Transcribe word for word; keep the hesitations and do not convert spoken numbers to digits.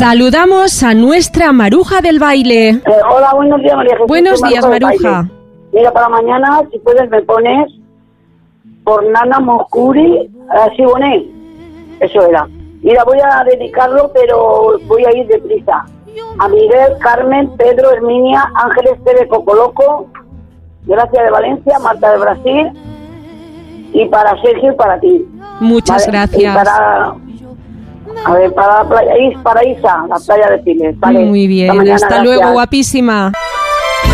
Saludamos a nuestra Maruja del baile. Eh, hola, buenos días, María Jesús. Buenos días, Maruja. Mira, para mañana, si puedes, me pones por Nana Moscuri, así boné. Eso era. Mira, voy a dedicarlo, pero voy a ir deprisa. A Miguel, Carmen, Pedro, Herminia, Ángeles, Tere, Cocoloco, Gracia de Valencia, Marta de Brasil, y para Sergio y para ti. Muchas ¿vale? gracias. Y para, a ver, para la playa, para Isa, la playa de Piles. ¿Vale? Muy bien, hasta, hasta luego, guapísima.